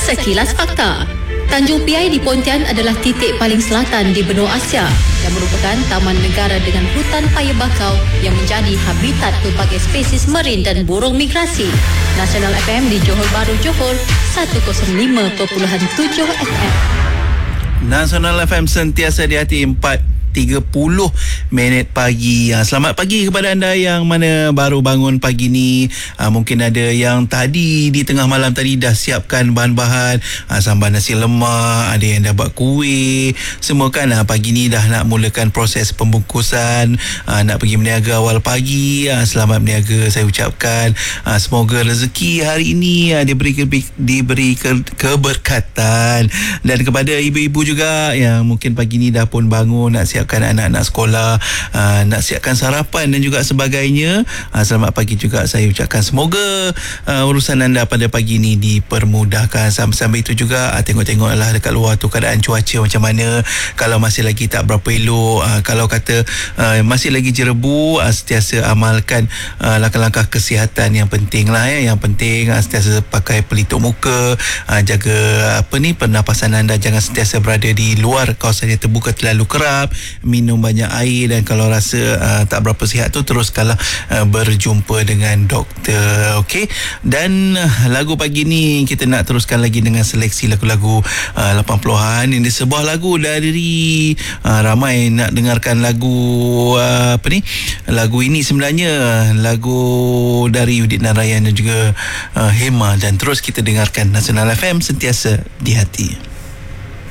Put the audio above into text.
Sekilas Fakta. Tanjung Piai di Pontian adalah titik paling selatan di benua Asia yang merupakan taman negara dengan hutan paya bakau yang menjadi habitat pelbagai spesies marin dan burung migrasi. Nasional FM di Johor Bahru, Johor 105.7 FM. Nasional FM sentiasa di hati 4:30 pagi. Selamat pagi kepada anda yang mana baru bangun pagi ni. Mungkin ada yang tadi di tengah malam tadi dah siapkan bahan-bahan, sambal nasi lemak, ada yang dah buat kuih. Semua kan pagi ni dah nak mulakan proses pembungkusan, nak pergi berniaga awal pagi. Selamat berniaga saya ucapkan. Semoga rezeki hari ini diberi keberkatan. Dan kepada ibu-ibu juga yang mungkin pagi ni dah pun bangun nak siapkan anak-anak sekolah, nak siapkan sarapan dan juga sebagainya. Selamat pagi juga saya ucapkan. Semoga urusan anda pada pagi ni dipermudahkan. Sambil itu juga tengok-tengoklah dekat luar tu keadaan cuaca macam mana. Kalau masih lagi tak berapa elok, kalau kata masih lagi jerebu, sentiasa amalkan langkah-langkah kesihatan yang penting lah ya. Yang penting sentiasa pakai pelitup muka, jaga pernafasan anda, jangan sentiasa berada di luar kawasan yang terbuka terlalu kerap, minum banyak air, dan kalau rasa tak berapa sihat tu teruskanlah berjumpa dengan doktor. Okey. Dan lagu pagi ni kita nak teruskan lagi dengan seleksi lagu-lagu 80-an. Ini sebuah lagu dari ramai nak dengarkan lagu lagu ini sebenarnya lagu dari Udit Narayan dan juga Hema. Dan terus kita dengarkan Nasional FM sentiasa di hati.